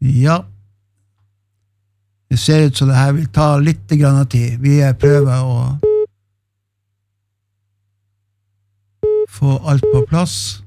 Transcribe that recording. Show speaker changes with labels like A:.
A: Ja. Det ser ut som det her vil ta litt grann tid. Vi prøver å få alt på plass.